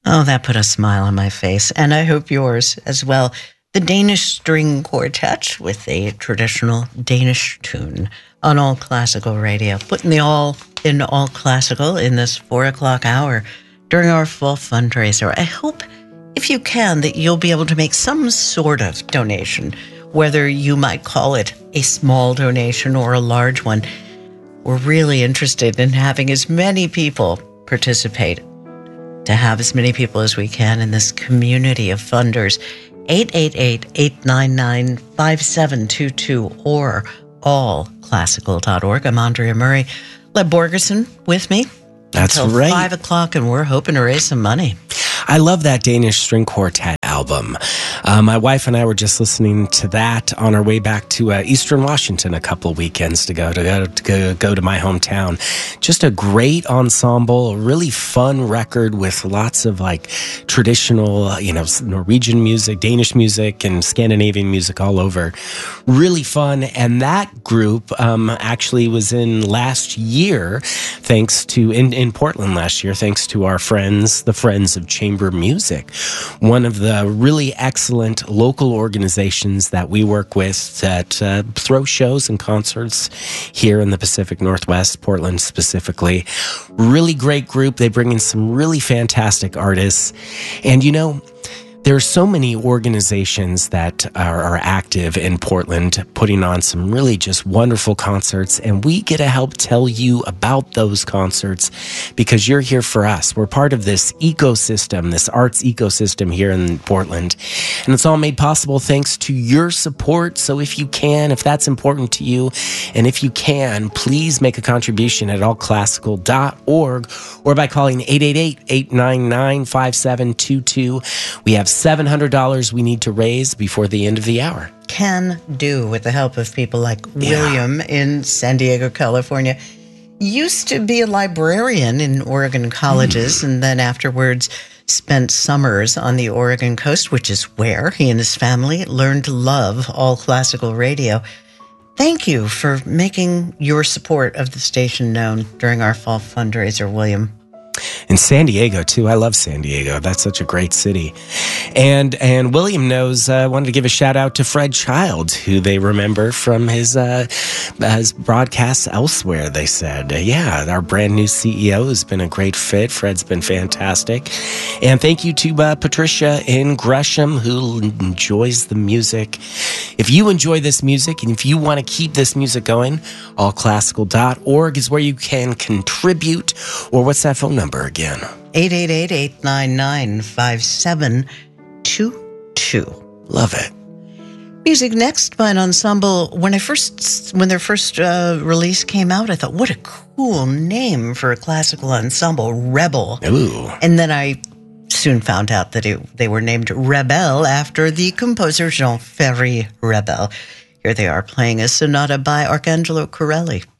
Oh, that put a smile on my face, and I hope yours as well. The Danish String Quartet with a traditional Danish tune on All Classical Radio, putting the all in All Classical in this 4:00 hour during our fall fundraiser. I hope, if you can, that you'll be able to make some sort of donation, whether you might call it a small donation or a large one. We're really interested in having as many people participate, to have as many people as we can in this community of funders. 888-899-5722 or allclassical.org. I'm Andrea Murray. Leb Borgerson with me. That's until right. 5 o'clock, and we're hoping to raise some money. I love that Danish String Quartet album. My wife and I were just listening to that on our way back to Eastern Washington a couple of weekends to go to my hometown. Just a great ensemble, a really fun record with lots of like traditional, Norwegian music, Danish music, and Scandinavian music all over. Really fun. And that group actually was in last year, in Portland last year, thanks to our friends, the Friends of Chamber Music, one of the really excellent local organizations that we work with that throw shows and concerts here in the Pacific Northwest, Portland specifically. Really great group. They bring in some really fantastic artists. And there are so many organizations that are active in Portland putting on some really just wonderful concerts, and we get to help tell you about those concerts because you're here for us. We're part of this ecosystem, this arts ecosystem here in Portland, and it's all made possible thanks to your support. So if you can, if that's important to you, and if you can, please make a contribution at allclassical.org or by calling 888-899-5722. We have $700 we need to raise before the end of the hour. Can do with the help of people like William in San Diego, California. Used to be a librarian in Oregon colleges and then afterwards spent summers on the Oregon coast, which is where he and his family learned to love All Classical Radio. Thank you for making your support of the station known during our fall fundraiser, William. In San Diego, too. I love San Diego. That's such a great city. And William knows, I wanted to give a shout out to Fred Child, who they remember from his broadcasts elsewhere, they said. Our brand new CEO has been a great fit. Fred's been fantastic. And thank you to Patricia in Gresham, who enjoys the music. If you enjoy this music and if you want to keep this music going, allclassical.org is where you can contribute. Or what's that phone number again? 888-899-5722. Love it. Music next by an ensemble. When their first release came out, I thought, what a cool name for a classical ensemble, Rebel. Ooh. And then I soon found out that they were named Rebel after the composer Jean Ferry Rebel. Here they are playing a sonata by Arcangelo Corelli.